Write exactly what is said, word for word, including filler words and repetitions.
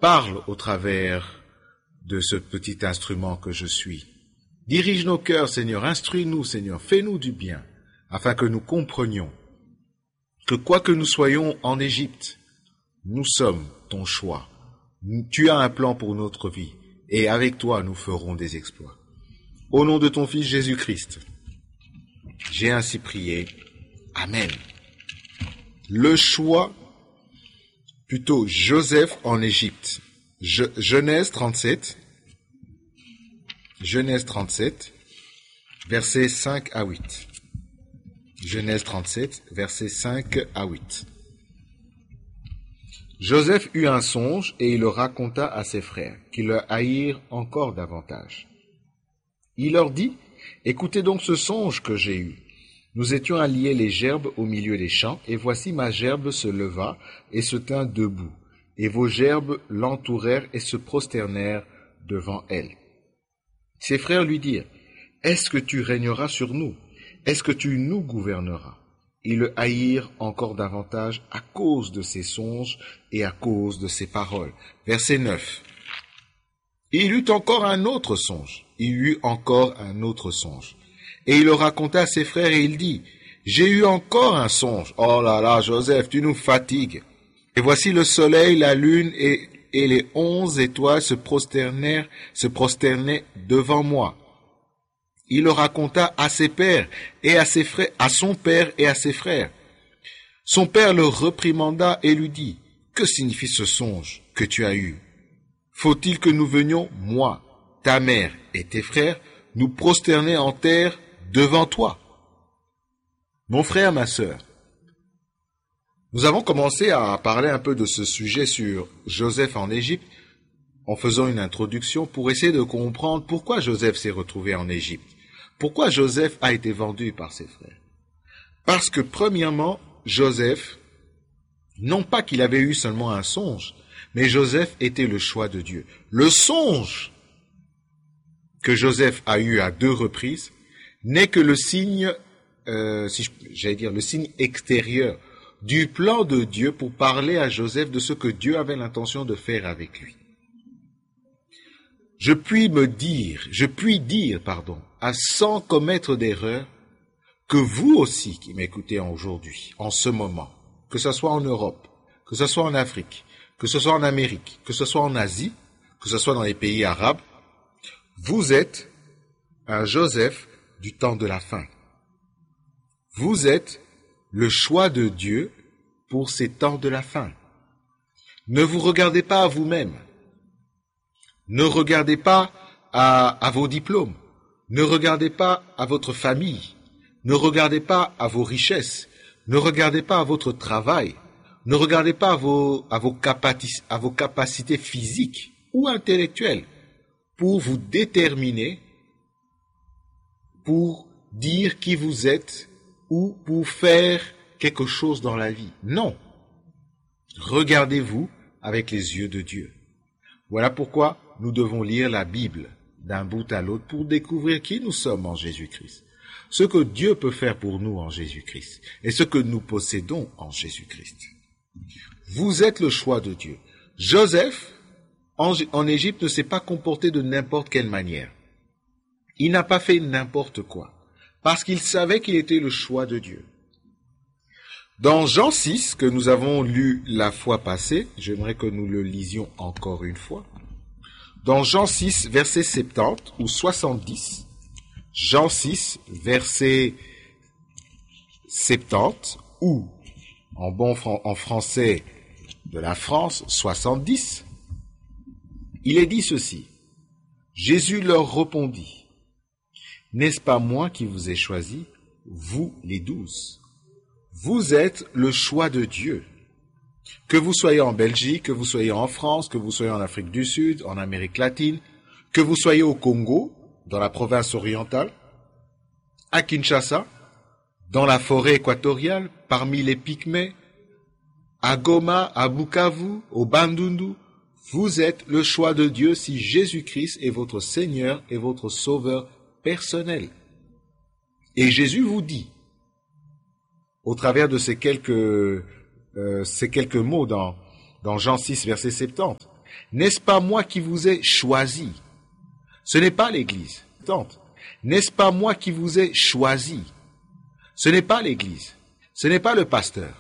Parle au travers de ce petit instrument que je suis. Dirige nos cœurs, Seigneur, instruis-nous, Seigneur, fais-nous du bien, afin que nous comprenions que quoi que nous soyons en Égypte, nous sommes ton choix. Tu as un plan pour notre vie, et avec toi nous ferons des exploits. Au nom de ton Fils Jésus-Christ, j'ai ainsi prié. Amen. Le choix, plutôt Joseph en Égypte. Je, Genèse trente-sept, Genèse trente-sept, versets cinq à huit. Genèse trente-sept, versets cinq à huit. Joseph eut un songe et il le raconta à ses frères, qui le haïrent encore davantage. Il leur dit, « Écoutez donc ce songe que j'ai eu. Nous étions à lier les gerbes au milieu des champs, et voici ma gerbe se leva et se tint debout, et vos gerbes l'entourèrent et se prosternèrent devant elle. » Ses frères lui dirent, « Est-ce que tu régneras sur nous? Est-ce que tu nous gouverneras? » Ils le haïrent encore davantage à cause de ses songes et à cause de ses paroles. Verset neuf. Il eut encore un autre songe. Il eut encore un autre songe. Et il le raconta à ses frères et il dit, « J'ai eu encore un songe. Oh là là, Joseph, tu nous fatigues. Et voici le soleil, la lune et, et les onze étoiles se prosternèrent, se prosternaient devant moi. » Il le raconta à ses pères et à ses frères, à son père et à ses frères. Son père le reprimanda et lui dit, « Que signifie ce songe que tu as eu? Faut-il que nous venions, moi, ta mère et tes frères, nous prosterner en terre devant toi? » Mon frère, ma sœur, nous avons commencé à parler un peu de ce sujet sur Joseph en Égypte en faisant une introduction pour essayer de comprendre pourquoi Joseph s'est retrouvé en Égypte. Pourquoi Joseph a été vendu par ses frères? Parce que, premièrement, Joseph, non pas qu'il avait eu seulement un songe, mais Joseph était le choix de Dieu. Le songe que Joseph a eu à deux reprises n'est que le signe, euh, si j'allais dire, le signe extérieur du plan de Dieu pour parler à Joseph de ce que Dieu avait l'intention de faire avec lui. Je puis me dire, je puis dire, pardon, à sans commettre d'erreur, que vous aussi qui m'écoutez aujourd'hui, en ce moment, que ce soit en Europe, que ce soit en Afrique, que ce soit en Amérique, que ce soit en Asie, que ce soit dans les pays arabes, vous êtes un Joseph du temps de la fin. Vous êtes le choix de Dieu pour ces temps de la fin. Ne vous regardez pas à vous-même. Ne regardez pas à, à vos diplômes. Ne regardez pas à votre famille. Ne regardez pas à vos richesses. Ne regardez pas à votre travail. Ne regardez pas à vos, à vos, capaci- à vos capacités physiques ou intellectuelles pour vous déterminer, pour dire qui vous êtes ou pour faire quelque chose dans la vie. Non. Regardez-vous avec les yeux de Dieu. Voilà pourquoi nous devons lire la Bible d'un bout à l'autre pour découvrir qui nous sommes en Jésus-Christ, ce que Dieu peut faire pour nous en Jésus-Christ et ce que nous possédons en Jésus-Christ. Vous êtes le choix de Dieu. Joseph, en, en Égypte, ne s'est pas comporté de n'importe quelle manière. Il n'a pas fait n'importe quoi, parce qu'il savait qu'il était le choix de Dieu. Dans Jean six, que nous avons lu la fois passée, j'aimerais que nous le lisions encore une fois. Dans Jean six, verset soixante-dix ou soixante-dix, Jean six, verset soixante-dix, ou, en bon fran- en français de la France, soixante-dix, il est dit ceci. Jésus leur répondit, « N'est-ce pas moi qui vous ai choisi, vous les douze? Vous êtes le choix de Dieu. Que vous soyez en Belgique, que vous soyez en France, que vous soyez en Afrique du Sud, en Amérique latine, que vous soyez au Congo, dans la province orientale, à Kinshasa, dans la forêt équatoriale, parmi les Pygmées, à Goma, à Bukavu, au Bandundu, vous êtes le choix de Dieu si Jésus-Christ est votre Seigneur et votre Sauveur personnel. Et Jésus vous dit, au travers de ces quelques, euh, ces quelques mots dans, dans Jean six, verset soixante-dix, N'est-ce pas moi qui vous ai choisi? Ce n'est pas l'Église. Tante, n'est-ce pas moi qui vous ai choisi? Ce n'est pas l'Église. Ce n'est pas le pasteur.